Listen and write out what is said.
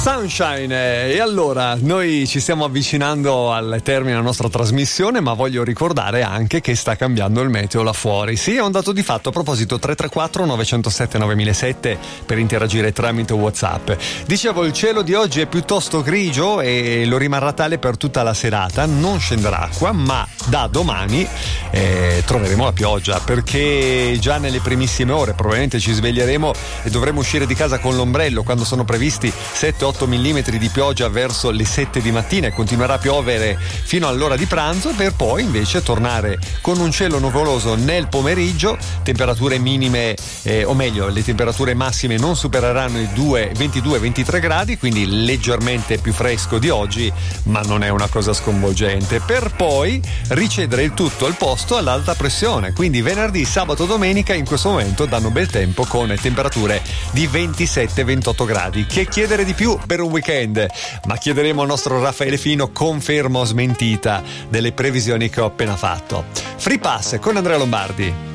Sunshine. E allora noi ci stiamo avvicinando al termine della nostra trasmissione, ma voglio ricordare anche che sta cambiando il meteo là fuori. Sì, è un dato di fatto. A proposito, 334 907 9007 per interagire tramite WhatsApp. Dicevo, il cielo di oggi è piuttosto grigio e lo rimarrà tale per tutta la serata. Non scenderà acqua, ma da domani troveremo la pioggia, perché già nelle primissime ore probabilmente ci sveglieremo e dovremo uscire di casa con l'ombrello quando sono previsti 7-8 mm di pioggia verso le 7 di mattina, e continuerà a piovere fino all'ora di pranzo, per poi invece tornare con un cielo nuvoloso nel pomeriggio, temperature minime o meglio le temperature massime non supereranno i 22-23 gradi, quindi leggermente più fresco di oggi, ma non è una cosa sconvolgente, per poi ricedere il tutto al posto all'alta pressione. Quindi venerdì, sabato, domenica in questo momento danno bel tempo con temperature di 27-28 gradi. Che chiedere di più per un weekend? Ma chiederemo al nostro Raffaele Fino conferma o smentita delle previsioni che ho appena fatto. Free Pass con Andrea Lombardi.